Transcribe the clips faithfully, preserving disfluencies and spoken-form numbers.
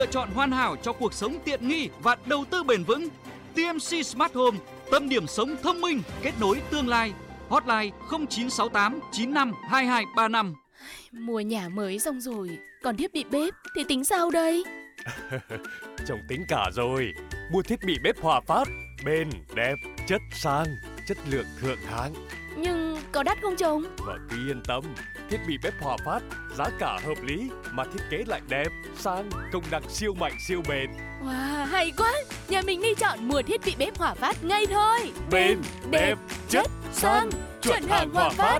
Lựa chọn hoàn hảo cho cuộc sống tiện nghi và đầu tư bền vững. tê em xê Smart Home, tâm điểm sống thông minh, kết nối tương lai. Hotline không chín sáu tám chín năm hai hai ba năm. Mua nhà mới xong rồi, còn thiết bị bếp thì tính sao đây? Chồng tính cả rồi. Mua thiết bị bếp Hòa Phát, bền, đẹp, chất sang, chất lượng thượng hạng. Nhưng có đắt không chồng? Vợ cứ yên tâm, thiết bị bếp Hòa Phát giá cả hợp lý mà thiết kế lại đẹp, sang, công năng siêu mạnh siêu bền. Wow, hay quá! Nhà mình đi chọn mua thiết bị bếp Hòa Phát ngay thôi. Bền, đẹp, chất, sang, chuẩn hàng Hòa Phát.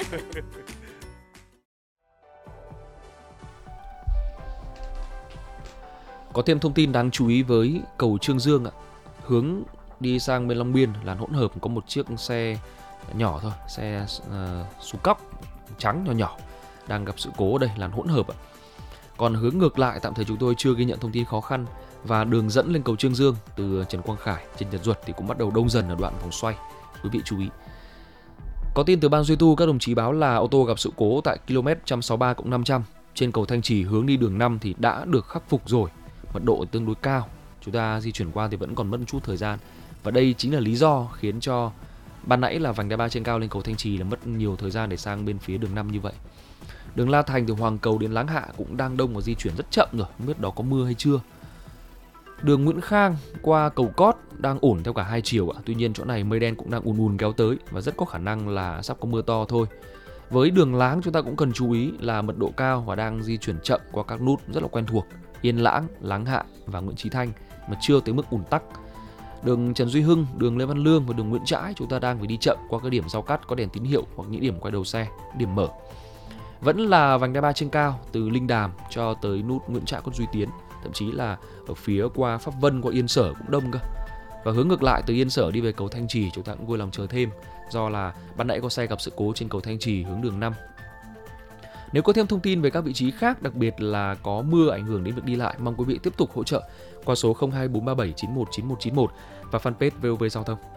Có thêm thông tin đáng chú ý với cầu Trương Dương ạ. Hướng đi sang bên Long Biên làn hỗn hợp có một chiếc xe nhỏ thôi, xe uh, xù cóc trắng nhỏ nhỏ đang gặp sự cố ở đây, làn hỗn hợp ạ. Còn hướng ngược lại tạm thời chúng tôi chưa ghi nhận thông tin khó khăn, và đường dẫn lên cầu Trương Dương từ Trần Quang Khải trên Nhật Duật thì cũng bắt đầu đông dần ở đoạn vòng xoay. Quý vị chú ý. Có tin từ ban duy tu, các đồng chí báo là ô tô gặp sự cố tại ki lô mét một trăm sáu mươi ba cộng năm trăm trên cầu Thanh Trì hướng đi đường năm thì đã được khắc phục rồi. Mật độ tương đối cao, chúng ta di chuyển qua thì vẫn còn mất một chút thời gian, và đây chính là lý do khiến cho ban nãy là vành đai ba trên cao lên cầu Thanh Trì là mất nhiều thời gian để sang bên phía đường năm như vậy. Đường La Thành từ Hoàng Cầu đến Láng Hạ cũng đang đông và di chuyển rất chậm rồi, không biết đó có mưa hay chưa. Đường Nguyễn Khang qua cầu Cót đang ổn theo cả hai chiều ạ. Tuy nhiên chỗ này mây đen cũng đang ùn ùn kéo tới và rất có khả năng là sắp có mưa to thôi. Với đường Láng chúng ta cũng cần chú ý là mật độ cao và đang di chuyển chậm qua các nút rất là quen thuộc: Yên Lãng, Láng Hạ và Nguyễn Chí Thanh, mà chưa tới mức ùn tắc. Đường Trần Duy Hưng, đường Lê Văn Lương và đường Nguyễn Trãi chúng ta đang phải đi chậm qua các điểm giao cắt có đèn tín hiệu hoặc những điểm quay đầu xe, điểm mở. Vẫn là vành đai ba trên cao từ Linh Đàm cho tới nút Nguyễn Trãi, Cốt Duy Tiến, thậm chí là ở phía qua Pháp Vân, qua Yên Sở cũng đông cơ. Và hướng ngược lại từ Yên Sở đi về cầu Thanh Trì chúng ta cũng vui lòng chờ thêm, do là ban nãy có xe gặp sự cố trên cầu Thanh Trì hướng đường năm. Nếu có thêm thông tin về các vị trí khác, đặc biệt là có mưa ảnh hưởng đến việc đi lại, mong quý vị tiếp tục hỗ trợ qua số không hai bốn ba bảy chín một chín một chín một và fanpage vê o vê Giao thông.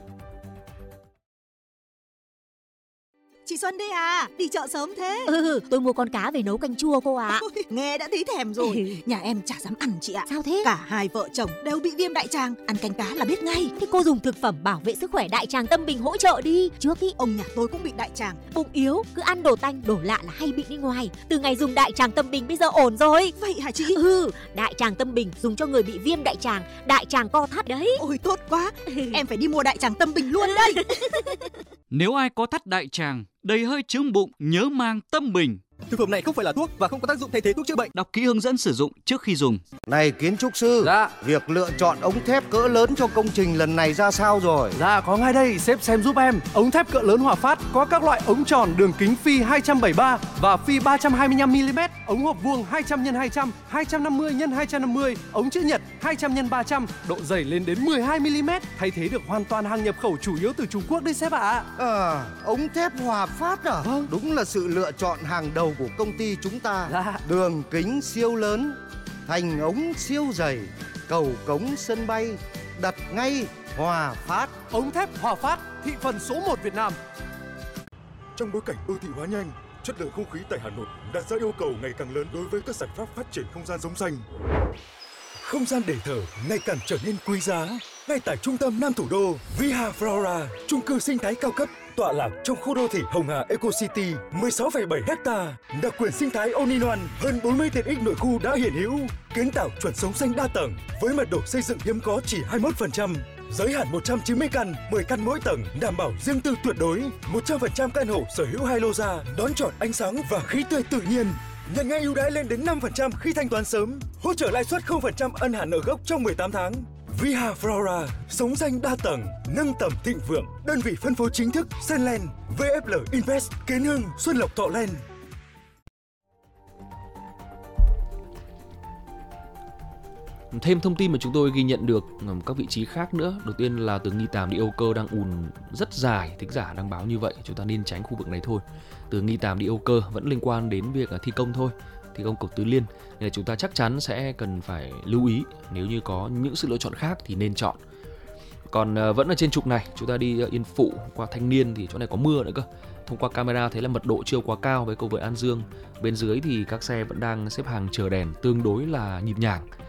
Chị Xuân đây à, đi chợ sớm thế. Ừ, tôi mua con cá về nấu canh chua cô ạ. À. Ôi, nghe đã thấy thèm rồi. Nhà em chả dám ăn chị ạ. Sao thế? Cả hai vợ chồng đều bị viêm đại tràng, ăn canh cá là biết ngay. Thế cô dùng thực phẩm bảo vệ sức khỏe Đại Tràng Tâm Bình hỗ trợ đi. Trước ý ông nhà tôi cũng bị đại tràng. Bụng yếu, cứ ăn đồ tanh, đồ lạ là hay bị đi ngoài. Từ ngày dùng Đại Tràng Tâm Bình bây giờ ổn rồi. Vậy hả chị? Ừ, Đại Tràng Tâm Bình dùng cho người bị viêm đại tràng, đại tràng co thắt đấy. Ôi tốt quá, em phải đi mua Đại Tràng Tâm Bình luôn đây. Nếu ai có thắt đại tràng, đầy hơi chướng bụng, nhớ mang Tâm Bình. Thực phẩm này không phải là thuốc và không có tác dụng thay thế thuốc chữa bệnh. Đọc kỹ hướng dẫn sử dụng trước khi dùng. Này kiến trúc sư, dạ. Việc lựa chọn ống thép cỡ lớn cho công trình lần này ra sao rồi? Dạ có ngay đây, sếp xem giúp em. Ống thép cỡ lớn Hòa Phát có các loại ống tròn đường kính phi hai trăm bảy mươi ba và phi ba trăm hai mươi lăm mi li mét, ống hộp vuông hai trăm nhân hai trăm, hai trăm năm mươi nhân hai trăm năm mươi, ống chữ nhật hai trăm nhân ba trăm, độ dày lên đến mười hai mi li mét, thay thế được hoàn toàn hàng nhập khẩu chủ yếu từ Trung Quốc đấy sếp ạ. À. À, ống thép Hòa Phát à? Vâng. Đúng là sự lựa chọn hàng đầu của công ty chúng ta. Dạ. Đường kính siêu lớn, thành ống siêu dày, cầu cống sân bay, đặt ngay Hòa Phát. Ống thép Hòa Phát, thị phần số một Việt Nam. Trong bối cảnh đô thị hóa nhanh, chất lượng không khí tại Hà Nội đặt ra yêu cầu ngày càng lớn đối với các giải pháp phát triển không gian sống xanh. Không gian để thở ngày càng trở nên quý giá. Ngay tại trung tâm Nam thủ đô, Viha Flora, chung cư sinh thái cao cấp tọa lạc trong khu đô thị Hồng Hà Eco City, mười sáu phẩy bảy héc ta, đặc quyền sinh thái all-in-one, hơn bốn mươi tiện ích nội khu đã hiện hữu, kiến tạo chuẩn sống xanh đa tầng với mật độ xây dựng hiếm có chỉ hai mươi mốt phần trăm, giới hạn một trăm chín mươi căn, mười căn mỗi tầng, đảm bảo riêng tư tuyệt đối, một trăm phần trăm căn hộ sở hữu hai lô ra, đón chọn ánh sáng và khí tươi tự nhiên. Nhận ngay ưu đãi lên đến năm phần trăm khi thanh toán sớm, hỗ trợ lãi suất không phần trăm ân hạn nợ gốc trong mười tám tháng. Viha Flora, sống xanh đa tầng, nâng tầm thịnh vượng. Đơn vị phân phối chính thức Senland, vê ép lờ Invest, Kiến Hưng, Xuân Lộc, Thọ Land. Thêm thông tin mà chúng tôi ghi nhận được ở các vị trí khác nữa. Đầu tiên là từ Nghi Tàm đi Âu Cơ đang ùn rất dài, thính giả đang báo như vậy, chúng ta nên tránh khu vực này thôi. Từ Nghi Tàm đi Âu Cơ vẫn liên quan đến việc thi công thôi, thi công cầu Tứ Liên, nên là chúng ta chắc chắn sẽ cần phải lưu ý. Nếu như có những sự lựa chọn khác thì nên chọn. Còn vẫn ở trên trục này, chúng ta đi Yên Phụ qua Thanh Niên thì chỗ này có mưa nữa cơ. thông qua camera thấy là mật độ chưa quá cao với cầu vượt An Dương. Bên dưới thì các xe vẫn đang xếp hàng chờ đèn tương đối là nhịp nhàng.